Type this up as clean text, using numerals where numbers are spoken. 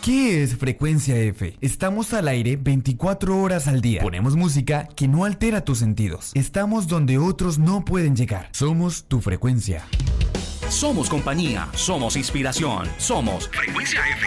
¿Qué es Frecuencia F? Estamos al aire 24 horas al día. Ponemos música que no altera tus sentidos. Estamos donde otros no pueden llegar. Somos tu frecuencia. Somos compañía, somos inspiración, somos Frecuencia F.